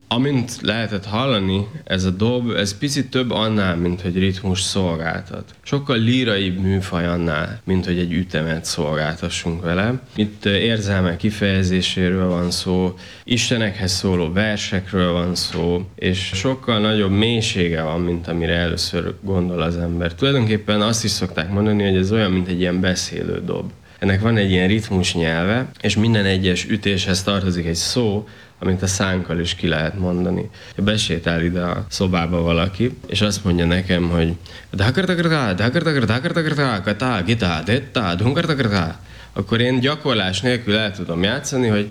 Amint lehetett hallani, ez a dob, ez picit több annál, mint hogy ritmus szolgáltat. Sokkal líraibb műfaj annál, mint hogy egy ütemet szolgáltassunk vele. Itt érzelmek kifejezéséről van szó, istenekhez szóló versekről van szó, és sokkal nagyobb mélysége van, mint amire először gondol az ember. Tulajdonképpen azt is szokták mondani, hogy ez olyan, mint egy ilyen beszélő dob. Ennek van egy ilyen ritmus nyelve, és minden egyes ütéshez tartozik egy szó, amit a szánkkal is ki lehet mondani. Ha besétál ide a szobába valaki, és azt mondja nekem, hogy akkor én gyakorlás nélkül el tudom játszani, hogy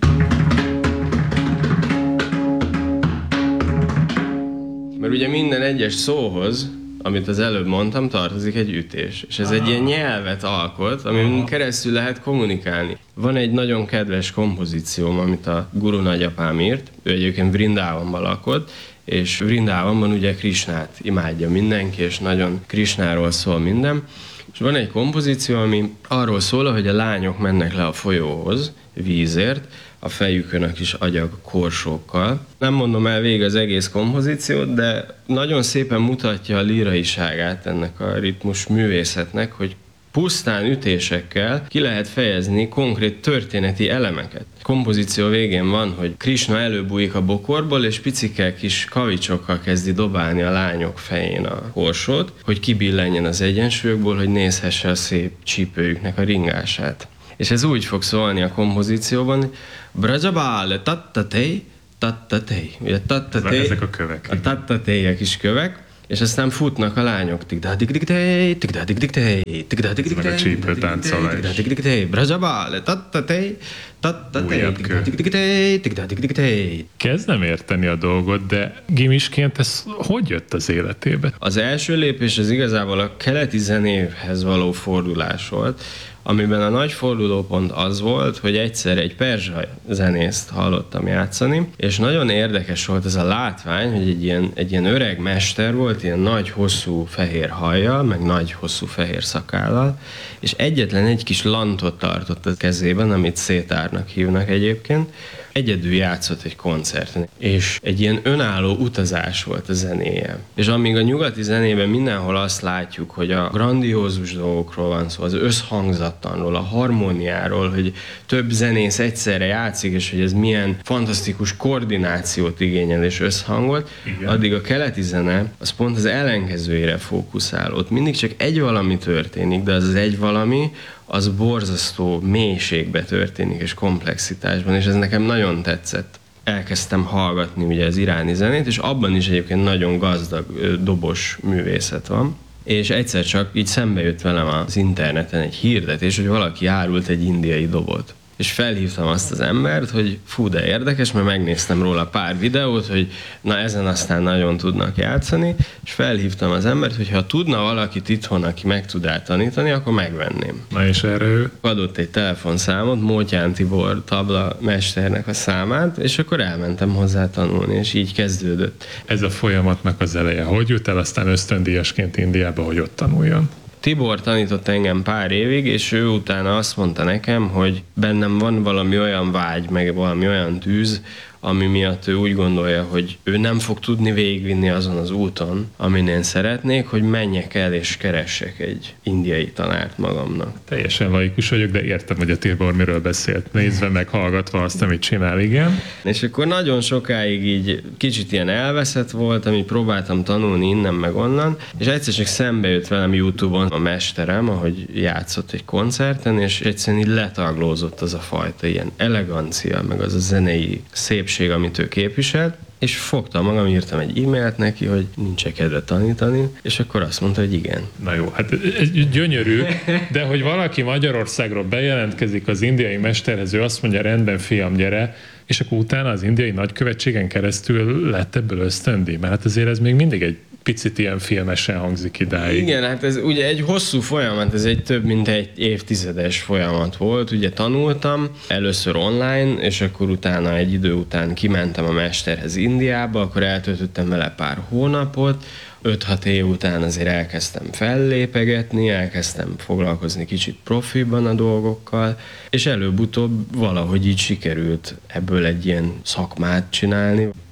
mert ugye minden egyes szóhoz, amit az előbb mondtam, tartozik egy ütés. És ez egy ilyen nyelvet alkot, amin keresztül lehet kommunikálni. Van egy nagyon kedves kompozícióm, amit a guru nagyapám írt. Ő egyébként Vrindávonban lakott, és Vrindávonban ugye Krisnát imádja mindenki, és nagyon Krisnáról szól minden. És van egy kompozíció, ami arról szól, hogy a lányok mennek le a folyóhoz vízért, a fejükön a kis agyag korsókkal. Nem mondom el végig az egész kompozíciót, de nagyon szépen mutatja a líraiságát ennek a ritmus művészetnek, hogy pusztán ütésekkel ki lehet fejezni konkrét történeti elemeket. A kompozíció végén van, hogy Krisna előbújik a bokorból, és picike kis kavicsokkal kezdi dobálni a lányok fején a korsót, hogy kibillenjen az egyensúlyokból, hogy nézhesse a szép csípőjüknek a ringását. És ez úgy fog szólni a kompozícióban, Brajabále tattatej, tattatej. Ugye tattatej, ezek a kövek. A tattatej a kis kövek, és aztán futnak a lányok. Tigda-dig-dig-tej, tigda-dig-dig-tej, tigda-dig-dig-tej, meg a csípőtáncolás. tigda-dig-dig-tej, Brajabále tattatej, tattatej, tigda-dig-dig-tej, tigda-dig-dig-tej. Kezdem érteni a dolgot, de gimisként ez hogy jött az életébe? Az első lépés az igazából a keleti zenéhez való fordulás volt, amiben a nagy fordulópont az volt, hogy egyszer egy perzsa zenészt hallottam játszani, és nagyon érdekes volt ez a látvány, hogy egy ilyen öreg mester volt, ilyen nagy, hosszú fehér hajjal, meg nagy, hosszú fehér szakállal, és egyetlen egy kis lantot tartott a kezében, amit szétárnak hívnak egyébként, egyedül játszott egy koncerten, és egy ilyen önálló utazás volt a zenéje. És amíg a nyugati zenében mindenhol azt látjuk, hogy a grandiózus dolgokról van szó, az összhangzattanról, a harmóniáról, hogy több zenész egyszerre játszik, és hogy ez milyen fantasztikus koordinációt igényel és összhangot, igen. Addig a keleti zene az pont az ellenkezőjére fókuszál. Ott mindig csak egy valami történik, de az egy valami, az borzasztó mélységbe történik, és komplexitásban, és ez nekem nagyon tetszett. Elkezdtem hallgatni ugye az iráni zenét, és abban is egyébként nagyon gazdag dobos művészet van. És egyszer csak így szembe jött velem az interneten egy hirdetés, hogy valaki árult egy indiai dobot. És felhívtam azt az embert, hogy fú, de érdekes, mert megnéztem róla pár videót, hogy na ezen aztán nagyon tudnak játszani, és felhívtam az embert, hogy ha tudna valakit itthon, aki meg tud tanítani, akkor megvenném. Na és erre ő? Adott egy telefonszámot, Mótyán Tibor tabla mesternek a számát, és akkor elmentem hozzá tanulni, és így kezdődött. Ez a folyamatnak az eleje. Hogy jut el aztán ösztöndíjasként Indiába, hogy ott tanuljon? Tibor tanított engem pár évig, és ő utána azt mondta nekem, hogy bennem van valami olyan vágy, meg valami olyan tűz, ami miatt ő úgy gondolja, hogy ő nem fog tudni végigvinni azon az úton, amin én szeretnék, hogy menjek el és keressek egy indiai tanárt magamnak. Teljesen laikus vagyok, de értem, hogy a Tibor miről beszélt. Nézve meg, hallgatva azt, amit csinál, igen. És akkor nagyon sokáig így kicsit ilyen elveszett volt, amit próbáltam tanulni innen meg onnan, és egyszer csak szembe jött velem YouTube-on a mesterem, ahogy játszott egy koncerten, és egyszerűen így letaglózott az a fajta ilyen elegancia, meg az a zenei szépség, amit ő képviselt, és fogtam magam, írtam egy e-mailt neki, hogy nincs kedve tanítani, és akkor azt mondta, hogy igen. Na jó, hát ez gyönyörű, de hogy valaki Magyarországról bejelentkezik az indiai mesterhez, ő azt mondja, rendben fiam, gyere, és akkor utána az indiai nagykövetségen keresztül lett ebből ösztöndíj, mert hát azért ez még mindig egy picit ilyen filmesen hangzik idáig. Igen, hát ez ugye egy hosszú folyamat, ez egy több mint egy évtizedes folyamat volt. Ugye tanultam először online, és akkor utána egy idő után kimentem a mesterhez Indiába, akkor eltöltöttem vele pár hónapot, 5-6 év után azért elkezdtem fellépegetni, elkezdtem foglalkozni kicsit profiban a dolgokkal, és előbb-utóbb valahogy így sikerült ebből egy ilyen szakmát csinálni.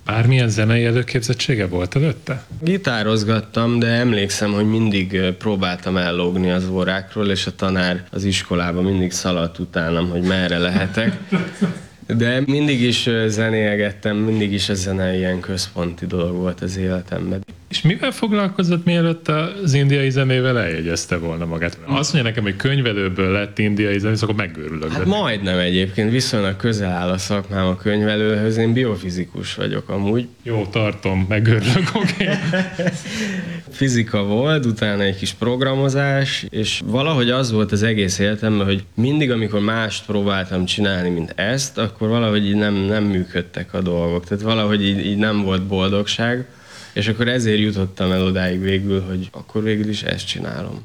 Bármilyen zenei előképzettsége volt előtte? Gitározgattam, de emlékszem, hogy mindig próbáltam ellógni az órákról, és a tanár az iskolában mindig szaladt utánam, hogy merre lehetek. De mindig is zenélgettem, mindig is a zene ilyen központi dolog volt az életemben. És mivel foglalkozott, mielőtt az indiai zenével eljegyezte volna magát? Azt mondja nekem, hogy könyvelőből lett indiai zenész, akkor megőrülök. Hát majdnem egyébként, viszonylag közel áll a szakmám a könyvelőhöz, én biofizikus vagyok amúgy. Jó, tartom, megőrülök, oké. Fizika volt, utána egy kis programozás, és valahogy az volt az egész életemben, hogy mindig, amikor mást próbáltam csinálni, mint ezt, akkor valahogy így nem működtek a dolgok. Tehát valahogy így nem volt boldogság, és akkor ezért jutottam el odáig végül, hogy akkor végül is ezt csinálom.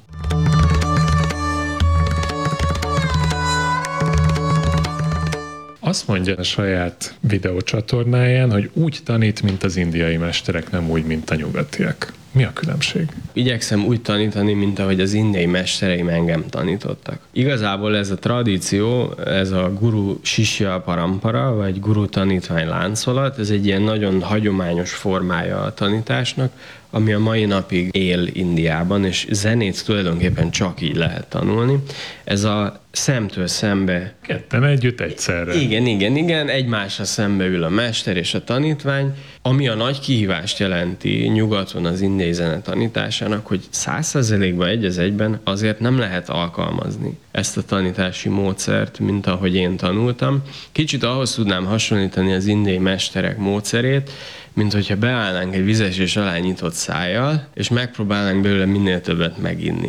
Azt mondja a saját videócsatornáján, hogy úgy tanít, mint az indiai mesterek, nem úgy, mint a nyugatiak. Mi a különbség? Igyekszem úgy tanítani, mint ahogy az indiai mestereim engem tanítottak. Igazából ez a tradíció, ez a guru sisya parampara, vagy guru tanítvány láncolat, ez egy ilyen nagyon hagyományos formája a tanításnak, ami a mai napig él Indiában, és zenét tulajdonképpen csak így lehet tanulni. Ez a szemtől szembe... Ketten együtt egyszerre. Igen, egymásra szembe ül a mester és a tanítvány, ami a nagy kihívást jelenti nyugaton az indiai zene tanításának, hogy 100%-ban egy az egyben azért nem lehet alkalmazni ezt a tanítási módszert, mint ahogy én tanultam. Kicsit ahhoz tudnám hasonlítani az indiai mesterek módszerét, mint hogyha beállnánk egy vizesés alá nyitott szájjal, és megpróbálnánk belőle minél többet meginni.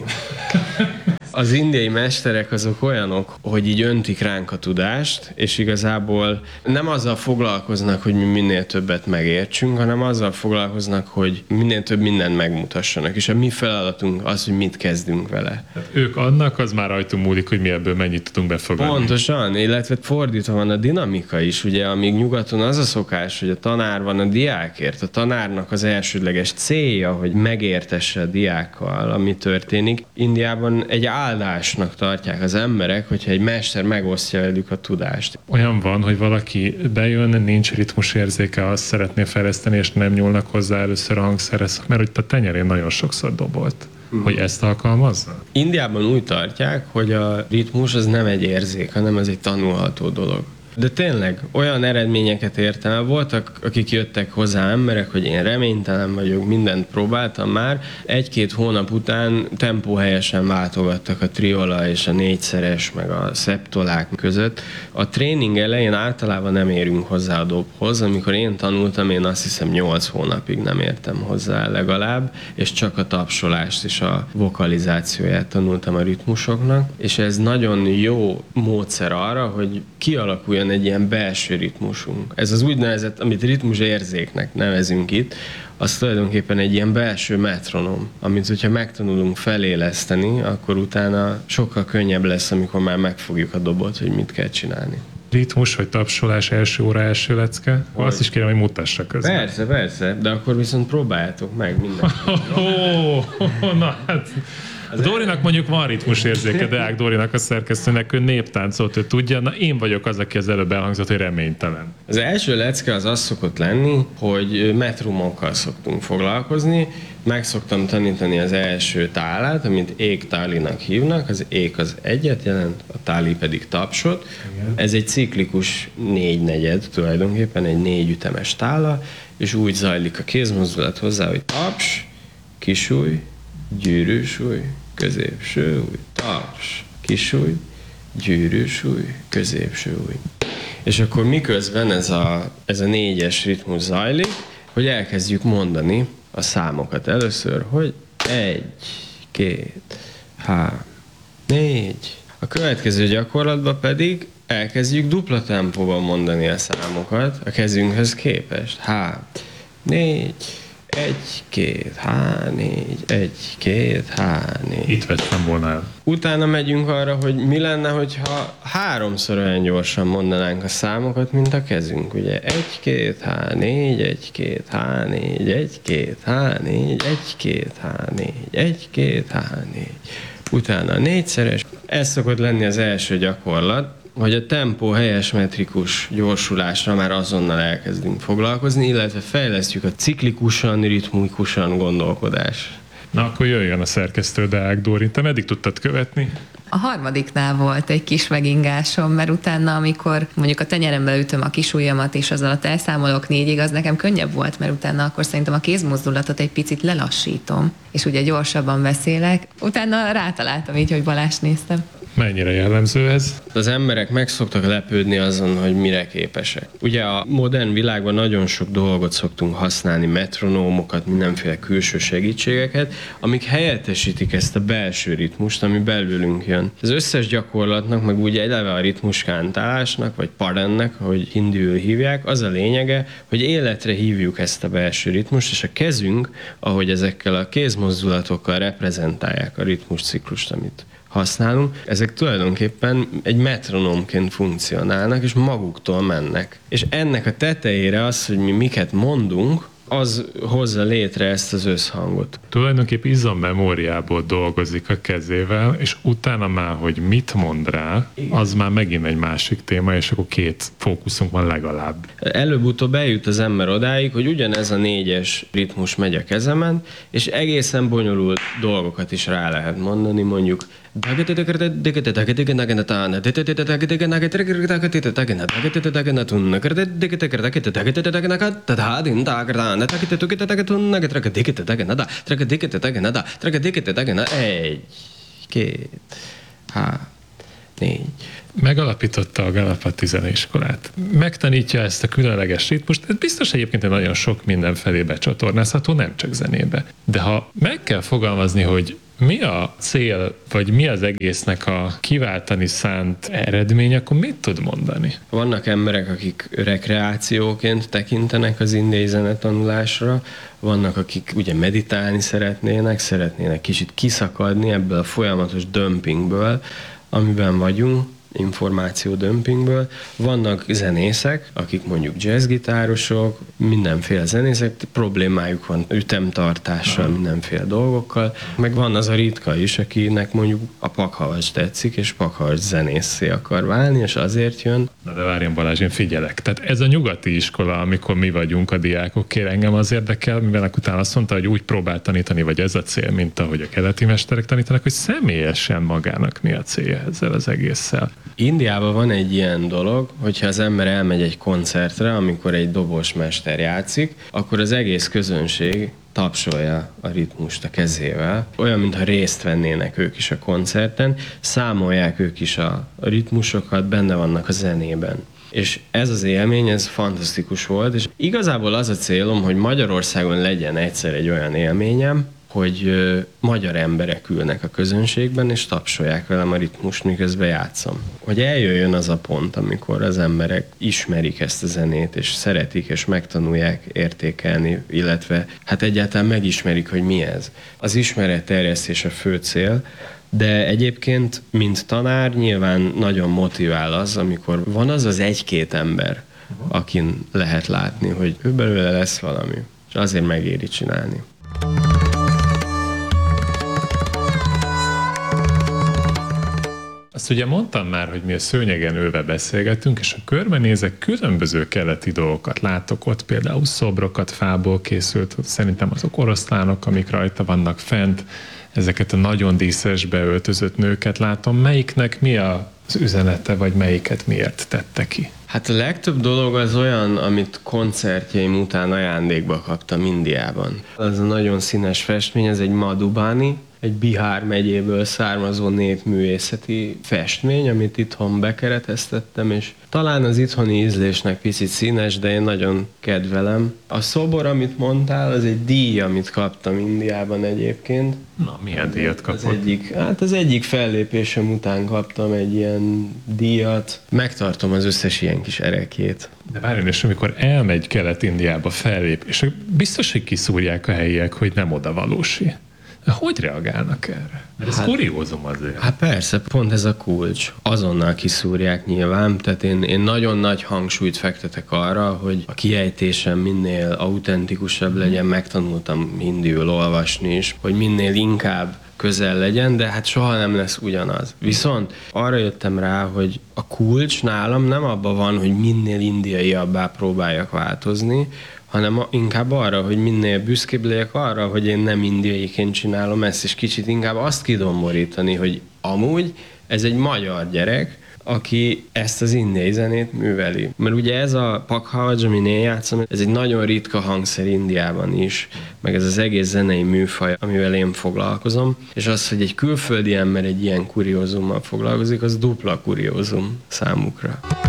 Az indiai mesterek azok olyanok, hogy így öntik ránk a tudást, és igazából nem azzal foglalkoznak, hogy mi minél többet megértsünk, hanem azzal foglalkoznak, hogy minél több mindent megmutassanak. És a mi feladatunk az, hogy mit kezdünk vele. Tehát ők annak, az már rajtunk múlik, hogy mi ebből mennyit tudunk befogadni. Pontosan, illetve fordítva van a dinamika is, ugye, amíg nyugaton az a szokás, hogy a tanár van a diákért. A tanárnak az elsődleges célja, hogy megértesse a diákkal, ami történik. Indiában egy áldásnak tartják az emberek, hogyha egy mester megosztja velük a tudást. Olyan van, hogy valaki bejön, nincs ritmusérzéke, azt szeretné fejleszteni, és nem nyúlnak hozzá először a hangszerhez, mert hogy a tenyerén nagyon sokszor dobolt. Hogy ezt alkalmazza? Indiában úgy tartják, hogy a ritmus az nem egy érzék, hanem ez egy tanulható dolog. De tényleg olyan eredményeket értem el. Voltak, akik jöttek hozzá emberek, hogy én reménytelen vagyok, mindent próbáltam már. 1-2 hónap után tempóhelyesen váltogattak a triola és a 4-szeres, meg a szeptolák között. A tréning elején általában nem érünk hozzá a dobhoz. Amikor én tanultam, én azt hiszem 8 hónapig nem értem hozzá legalább, és csak a tapsolást és a vokalizációját tanultam a ritmusoknak. És ez nagyon jó módszer arra, hogy kialakuljon egy ilyen belső ritmusunk. Ez az úgynevezett, amit ritmusérzéknek nevezünk itt, az tulajdonképpen egy ilyen belső metronom, amit hogyha megtanulunk feléleszteni, akkor utána sokkal könnyebb lesz, amikor már megfogjuk a dobot, hogy mit kell csinálni. Ritmus vagy tapsolás első óra, első lecke? Azt is kérem, hogy mutassa közben. Persze, de akkor viszont próbáljátok meg mindent. Na hát... Dórinak mondjuk van ritmusérzéke, Deák Dórinak a szerkesztőnek, ő néptáncolt, ő tudja. Na én vagyok az, aki az előbb elhangzott, hogy reménytelen. Az első lecke az szokott lenni, hogy metrumokkal szoktunk foglalkozni. Meg szoktam tanítani az első tálát, amit ék tálinak hívnak. Az ék az egyet jelent, a táli pedig tapsot. Igen. Ez egy ciklikus 4/4 tulajdonképpen, egy 4 ütemes tála, és úgy zajlik a kézmozdulat hozzá, hogy taps, kisúly, gyűrűsúly, középső új, taps, kisúly, gyűrűsúly, középső új. És akkor miközben ez a 4-es ritmus zajlik, hogy elkezdjük mondani a számokat először, hogy 1, 2, 3, 4. A következő gyakorlatban pedig elkezdjük dupla tempóban mondani a számokat a kezünkhöz képest. 3, 4, 1, 2, 3, 4, 1, 2, 3, 4. Itt vettem volna el. Utána megyünk arra, hogy mi lenne, hogyha 3-szor olyan gyorsan mondanánk a számokat, mint a kezünk. Ugye 1, 2, 3, 4, 1, 2, 3, 4, 1, 2, 3, 4, 1, 2, 3, 4, 1, 2, 3, 4. Utána a 4-szeres. Ez szokott lenni az első gyakorlat. hogy a tempó helyes metrikus gyorsulásra már azonnal elkezdünk foglalkozni, illetve fejlesztjük a ciklikusan, ritmikusan gondolkodás. Na, akkor jöjjön a szerkesztő Deák Dóri. Te meddig tudtad követni? A harmadiknál volt egy kis megingásom, mert utána, amikor mondjuk a tenyerembe ütöm a kis ujjamat, és az alatt elszámolok 4-ig, az nekem könnyebb volt, mert utána akkor szerintem a kézmozdulatot egy picit lelassítom, és ugye gyorsabban beszélek. Utána rátaláltam így, hogy Balást néztem. Mennyire jellemző ez? Az emberek meg szoktak lepődni azon, hogy mire képesek. Ugye a modern világban nagyon sok dolgot szoktunk használni, metronómokat, mindenféle külső segítségeket, amik helyettesítik ezt a belső ritmust, ami belülünk jön. Az összes gyakorlatnak, meg úgy eleve a ritmus kántálásnak, vagy parennek, ahogy hindiül hívják, az a lényege, hogy életre hívjuk ezt a belső ritmust, és a kezünk, ahogy ezekkel a kézmozdulatokkal reprezentálják a ritmusciklust, amit használunk, ezek tulajdonképpen egy metronómként funkcionálnak, és maguktól mennek. És ennek a tetejére az, hogy mi miket mondunk, az hozza létre ezt az összhangot. Tulajdonképp izommemóriából dolgozik a kezével, és utána már, hogy mit mond rá, az már megint egy másik téma, és akkor 2 fókuszunk van legalább. Előbb-utóbb eljut az ember odáig, hogy ugyanez a 4-es ritmus megy a kezemen, és egészen bonyolult dolgokat is rá lehet mondani, mondjuk egy, két, négy. Megalapította a Galapati zeneiskolát. Megtanítja ezt a különleges ritmust, ez biztos egyébként nagyon sok mindenfelé becsatornázható, nem csak zenébe. De ha meg kell fogalmazni, hogy mi a cél, vagy mi az egésznek a kiváltani szánt eredmény, akkor mit tud mondani? Vannak emberek, akik rekreációként tekintenek az indiai zenetanulásra, vannak, akik ugye meditálni szeretnének kicsit kiszakadni ebből a folyamatos dömpingből, amiben vagyunk, információdömpingből. Vannak zenészek, akik mondjuk jazzgitárosok, mindenféle zenészek, problémájuk van ütemtartással, mindenféle dolgokkal, meg van az a ritka is, akinek mondjuk a Pakhavas tetszik, és Pakhavas zenészé akar válni, és azért jön. Na de várjon Balázs, én figyelek. Tehát ez a nyugati iskola, amikor mi vagyunk a diákokért, engem az érdekel, mivel utána azt mondta, hogy úgy próbál tanítani, vagy ez a cél, mint ahogy a keleti mesterek tanítanak, hogy személyesen magának mi a célja ezzel az egésszel. Indiában van egy ilyen dolog, hogyha az ember elmegy egy koncertre, amikor egy dobosmester játszik, akkor az egész közönség tapsolja a ritmust a kezével. Olyan, mintha részt vennének ők is a koncerten, számolják ők is a ritmusokat, benne vannak a zenében. És ez az élmény, ez fantasztikus volt, és igazából az a célom, hogy Magyarországon legyen egyszer egy olyan élményem, hogy magyar emberek ülnek a közönségben, és tapsolják velem a ritmust, miközben játszom. Hogy eljöjjön az a pont, amikor az emberek ismerik ezt a zenét, és szeretik, és megtanulják értékelni, illetve hát egyáltalán megismerik, hogy mi ez. Az ismeretterjesztés a fő cél, de egyébként, mint tanár, nyilván nagyon motivál az, amikor van az az 1-2 ember, akin lehet látni, hogy ő belőle lesz valami, és azért megéri csinálni. Azt ugye mondtam már, hogy mi a szőnyegen ülve beszélgetünk, és ha körbenézek, különböző keleti dolgokat látok ott, például szobrokat fából készült, szerintem azok oroszlánok, amik rajta vannak fent, ezeket a nagyon díszesbe öltözött nőket látom. Melyiknek mi az üzenete, vagy melyiket miért tette ki? Hát a legtöbb dolog az olyan, amit koncertjeim után ajándékba kaptam Indiában. Az a nagyon színes festmény, ez egy Madhubani, egy Bihár megyéből származó népművészeti festmény, amit itthon bekereteztettem, és talán az itthoni ízlésnek picit színes, de én nagyon kedvelem. A szobor, amit mondtál, az egy díj, amit kaptam Indiában egyébként. Na, milyen díjat kapott? Az egyik fellépésem után kaptam egy ilyen díjat. Megtartom az összes ilyen kis erekjét. De várjon, és amikor elmegy Kelet-Indiába fellép, és biztos, hogy kiszúrják a helyiek, hogy nem oda valósi. Hogy reagálnak erre? Mert ez kuriózum azért. Hát persze, pont ez a kulcs. Azonnal kiszúrják nyilván, tehát én nagyon nagy hangsúlyt fektetek arra, hogy a kiejtésem minél autentikusabb legyen, megtanultam hindiül olvasni is, hogy minél inkább közel legyen, de hát soha nem lesz ugyanaz. Viszont arra jöttem rá, hogy a kulcs nálam nem abban van, hogy minél indiaiabbá próbáljak változni, hanem inkább arra, hogy minél büszkébb legyek arra, hogy én nem indiaiként csinálom ezt, és kicsit inkább azt kidomborítani, hogy amúgy ez egy magyar gyerek, aki ezt az indiai zenét műveli. Mert ugye ez a Pakhavaj, amin én játszom, ez egy nagyon ritka hangszer Indiában is, meg ez az egész zenei műfaj, amivel én foglalkozom, és az, hogy egy külföldi ember egy ilyen kuriózummal foglalkozik, az dupla kuriózum számukra.